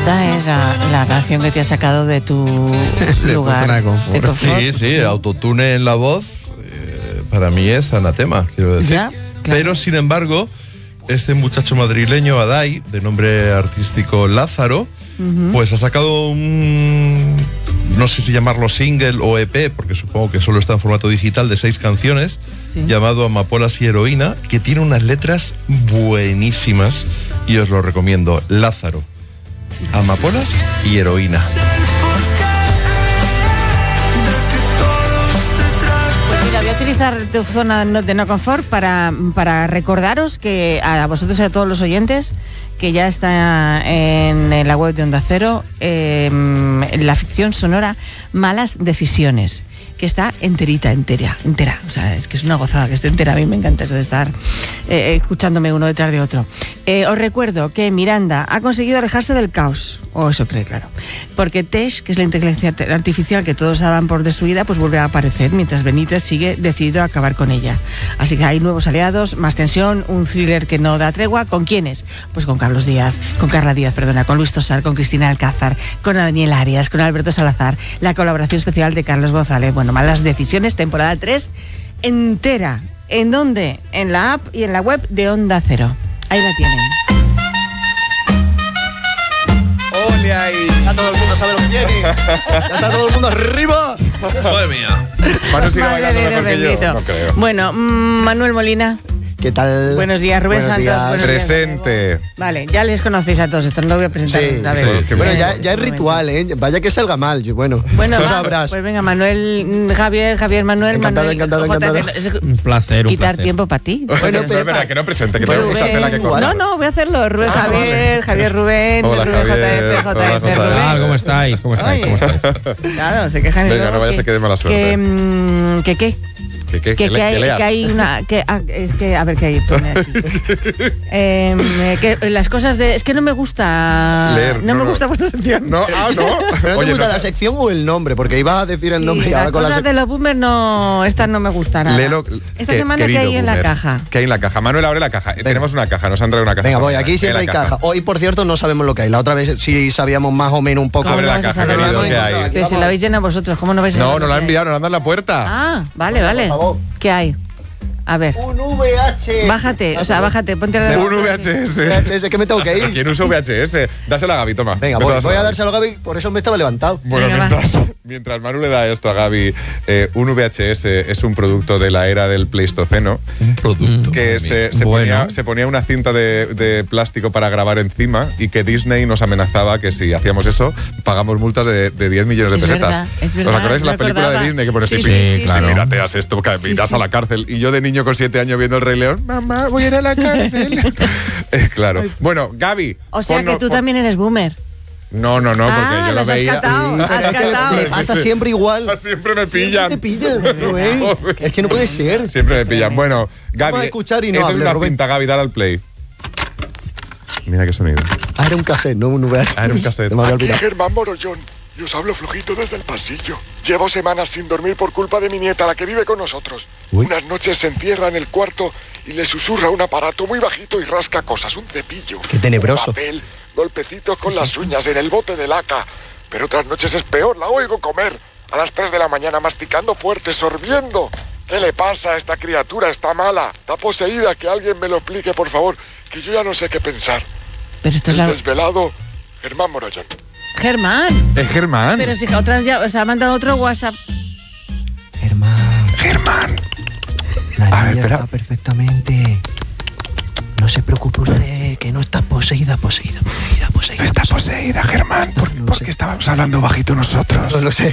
Esta es la canción que te ha sacado de tu lugar de confort. Sí, autotune en la voz, para mí es anatema, quiero decir. Ya, claro. Pero, sin embargo, este muchacho madrileño, Adai, de nombre artístico Lázaro, pues ha sacado un, no sé si llamarlo single o EP, porque supongo que solo está en formato digital, de 6 canciones, llamado Amapolas y Heroína, que tiene unas letras buenísimas y os lo recomiendo. Lázaro, Amapolas y Heroína. Pues mira, voy a utilizar tu zona de no confort para recordaros que a vosotros y a todos los oyentes que ya está en la web de Onda Cero la ficción sonora Malas Decisiones, que está entera. O sea, es que es una gozada que esté entera. A mí me encanta eso de estar escuchándome uno detrás de otro. Os recuerdo que Miranda ha conseguido alejarse del caos, o eso cree, claro, porque Tesh, que es la inteligencia artificial que todos daban por destruida, pues vuelve a aparecer, mientras Benítez sigue decidido a acabar con ella. Así que hay nuevos aliados, más tensión, un thriller que no da tregua. ¿Con quiénes? Pues con Carla Díaz, con Luis Tosar, con Cristina Alcázar, con Daniel Arias, con Alberto Salazar, la colaboración especial de Carlos González. Bueno, Malas Decisiones, temporada 3, entera. ¿En dónde? En la app y en la web de Onda Cero. Ahí la tienen. ¡Ole ahí! Ya todo el mundo sabe lo que tiene. Ya está todo el mundo arriba. ¡Madre mía! Manu sigue bailando mejor que yo. No creo. Bueno, Manuel Molina. ¿Qué tal? Buenos días, Rubén Santos. Buenos Presente. Días. Vale, ya les conocéis a todos, esto no lo voy a presentar. Sí. Bueno, ya es ritual, ¿eh? Vaya que salga mal. Bueno, sabrás. Pues venga, Manuel, Javier, Manuel. Encantado. Es un placer. Quitar tiempo para ti. Bueno, pero es verdad que no presente, que tengo mucha tela que cortar. No, voy a hacerlo. Rubén, Javier, Rubén. Hola, Javier, JF, Rubén. ¿Cómo estáis? Claro, se quejan. Venga, no vayas a que dé mala suerte. Que hay una... es que, a ver qué hay. Pone aquí. Que las cosas de... Es que no me gusta... Leer. No me gusta vuestra sección. No. ¿Pero no te gusta la sección o el nombre? Porque iba a decir el nombre y ahora con las cosas de los boomers no... Estas no me gustan nada. Léelo, esta semana que hay en la caja. ¿Qué hay en la caja? Manuel, abre la caja. Tenemos una caja, nos han traído una caja. Venga, voy, aquí siempre hay caja. Hoy, por cierto, no sabemos lo que hay. La otra vez sí sabíamos más o menos un poco. Abre la caja, querido, ¿qué hay? Pero si la habéis llenado vosotros, ¿cómo no vais a...? No, nos la han enviado, nos la han dado en la puerta. Ah, vale. Por favor. ¿Qué hay? A ver. Un VHS. Bájate, ponte la... Un VHS. VHS, que me tengo que ir. ¿Quién usa VHS? Dáselo a Gaby, toma. Venga, voy a dárselo a Gaby, por eso me estaba levantado. Bueno, mientras Manu le da esto a Gaby, un VHS es un producto de la era del Pleistoceno. Un producto. Que se ponía una cinta de plástico para grabar encima y que Disney nos amenazaba que si hacíamos eso, pagamos multas de 10 millones de pesetas. Es verdad, ¿Os acordáis de la película de Disney que pone sí, si pirateas esto, que irás a la cárcel? Y yo de niño con 7 años viendo El Rey León, mamá, voy a ir a la cárcel. Claro. Bueno, Gaby. O sea que tú también eres boomer. No, porque yo lo veía. Has catado. Me pasa siempre igual. Siempre me pillan. Siempre te pillan, Rubén. Es que no puede ser. Siempre me pillan. Bueno, Gaby, escuchar y no esa hable, es una Rubén. cinta, Gaby, dale al play. Mira qué sonido. Era un cassette, no un VHS. Era un cassette. Aquí Germán Morollón. Y os hablo flojito desde el pasillo. Llevo semanas sin dormir por culpa de mi nieta, la que vive con nosotros. Unas noches se encierra en el cuarto y le susurra un aparato muy bajito y rasca cosas, un cepillo. Qué tenebroso. Un papel, golpecitos con las uñas en el bote de laca. Pero otras noches es peor, la oigo comer. A las 3 de la mañana masticando fuerte, sorbiendo. ¿Qué le pasa a esta criatura? Está mala, está poseída. Que alguien me lo explique, por favor, que yo ya no sé qué pensar. Pero esto es el desvelado Germán Morollón. Germán. Es Germán. Pero si otra ya os ha mandado otro WhatsApp. Germán. La niña está perfectamente. No se preocupe usted, que no está poseída. Está poseída, Germán. ¿Por qué estábamos hablando bajito nosotros? No lo sé.